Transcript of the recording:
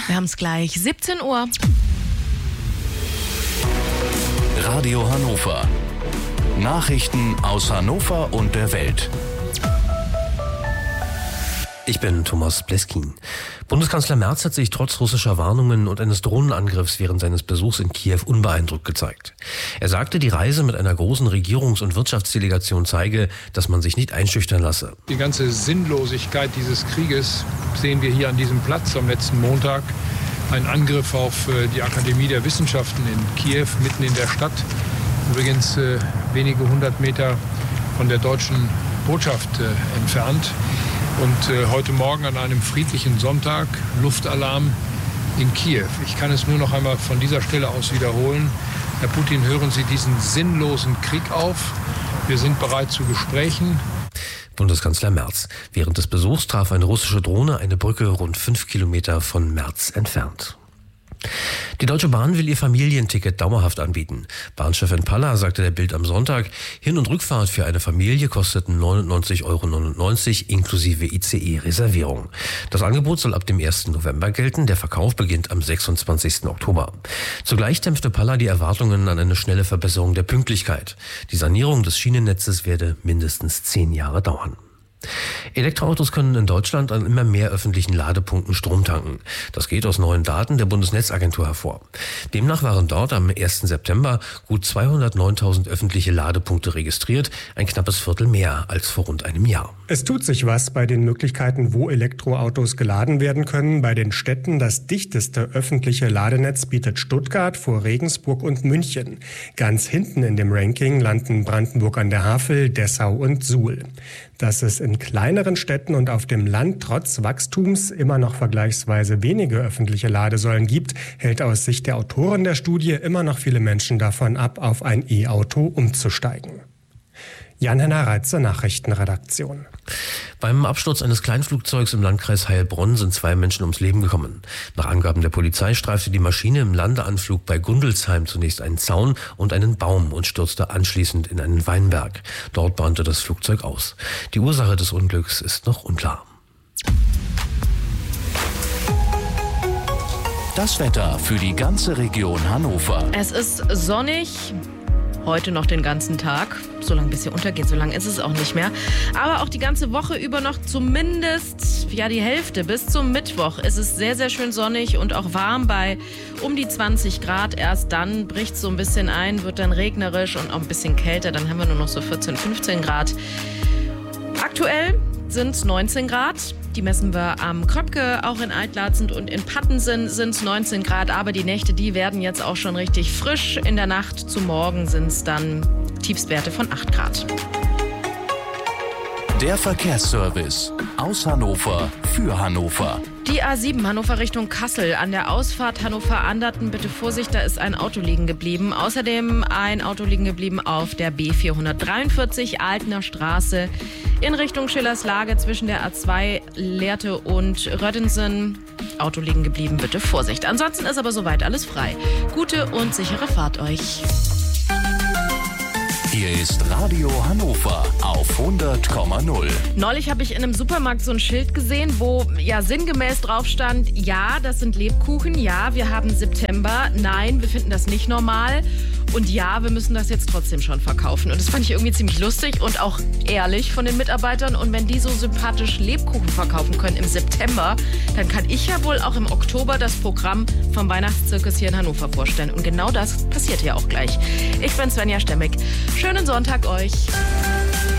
Wir haben es gleich, 17 Uhr. Radio Hannover. Nachrichten aus Hannover und der Welt. Ich bin Thomas Bleskin. Bundeskanzler Merz hat sich trotz russischer Warnungen und eines Drohnenangriffs während seines Besuchs in Kiew unbeeindruckt gezeigt. Er sagte, die Reise mit einer großen Regierungs- und Wirtschaftsdelegation zeige, dass man sich nicht einschüchtern lasse. Die ganze Sinnlosigkeit dieses Krieges sehen wir hier an diesem Platz am letzten Montag. Ein Angriff auf die Akademie der Wissenschaften in Kiew, mitten in der Stadt. Übrigens wenige 100 Meter von der deutschen Botschaft entfernt. Und heute Morgen an einem friedlichen Sonntag Luftalarm in Kiew. Ich kann es nur noch einmal von dieser Stelle aus wiederholen. Herr Putin, hören Sie diesen sinnlosen Krieg auf. Wir sind bereit zu Gesprächen. Bundeskanzler Merz. Während des Besuchs traf eine russische Drohne eine Brücke rund 5 Kilometer von Merz entfernt. Die Deutsche Bahn will ihr Familienticket dauerhaft anbieten. Bahnchefin Palla sagte der Bild am Sonntag, Hin- und Rückfahrt für eine Familie kosteten 99,99 € inklusive ICE-Reservierung. Das Angebot soll ab dem 1. November gelten, der Verkauf beginnt am 26. Oktober. Zugleich dämpfte Palla die Erwartungen an eine schnelle Verbesserung der Pünktlichkeit. Die Sanierung des Schienennetzes werde mindestens 10 Jahre dauern. Elektroautos können in Deutschland an immer mehr öffentlichen Ladepunkten Strom tanken. Das geht aus neuen Daten der Bundesnetzagentur hervor. Demnach waren dort am 1. September gut 209.000 öffentliche Ladepunkte registriert, ein knappes Viertel mehr als vor rund einem Jahr. Es tut sich was bei den Möglichkeiten, wo Elektroautos geladen werden können. Bei den Städten das dichteste öffentliche Ladenetz bietet Stuttgart vor Regensburg und München. Ganz hinten in dem Ranking landen Brandenburg an der Havel, Dessau und Suhl. Dass es in kleineren Städten und auf dem Land trotz Wachstums immer noch vergleichsweise wenige öffentliche Ladesäulen gibt, hält aus Sicht der Autoren der Studie immer noch viele Menschen davon ab, auf ein E-Auto umzusteigen. Jan-Henner Reitze, Nachrichtenredaktion. Beim Absturz eines Kleinflugzeugs im Landkreis Heilbronn sind 2 Menschen ums Leben gekommen. Nach Angaben der Polizei streifte die Maschine im Landeanflug bei Gundelsheim zunächst einen Zaun und einen Baum und stürzte anschließend in einen Weinberg. Dort brannte das Flugzeug aus. Die Ursache des Unglücks ist noch unklar. Das Wetter für die ganze Region Hannover. Es ist sonnig. Heute noch den ganzen Tag, solange bis hier untergeht, so lange ist es auch nicht mehr. Aber auch die ganze Woche über noch zumindest die Hälfte. Bis zum Mittwoch ist es sehr, sehr schön sonnig und auch warm bei um die 20 Grad. Erst dann bricht es so ein bisschen ein, wird dann regnerisch und auch ein bisschen kälter. Dann haben wir nur noch so 14, 15 Grad. Aktuell sind es 19 Grad. Die messen wir am Kröpke, auch in Altlatzend und in Pattensen sind es 19 Grad. Aber die Nächte, die werden jetzt auch schon richtig frisch. In der Nacht zu morgen sind es dann Tiefstwerte von 8 Grad. Der Verkehrsservice aus Hannover für Hannover. Die A7 Hannover Richtung Kassel. An der Ausfahrt Hannover-Anderten bitte Vorsicht, da ist ein Auto liegen geblieben. Außerdem ein Auto liegen geblieben auf der B443 Altener Straße in Richtung Schillerslage zwischen der A2 Lehrte und Röddensen. Auto liegen geblieben, bitte Vorsicht. Ansonsten ist aber soweit alles frei. Gute und sichere Fahrt euch. Hier ist Radio Hannover auf 100,0. Neulich habe ich in einem Supermarkt so ein Schild gesehen, wo ja sinngemäß drauf stand, ja, das sind Lebkuchen, ja, wir haben September, nein, wir finden das nicht normal und ja, wir müssen das jetzt trotzdem schon verkaufen. Und das fand ich irgendwie ziemlich lustig und auch ehrlich von den Mitarbeitern. Und wenn die so sympathisch Lebkuchen verkaufen können im September, dann kann ich ja wohl auch im Oktober das Programm vom Weihnachtszirkus hier in Hannover vorstellen. Und genau das passiert hier auch gleich. Ich bin Svenja Stemmig. Schönen Sonntag euch.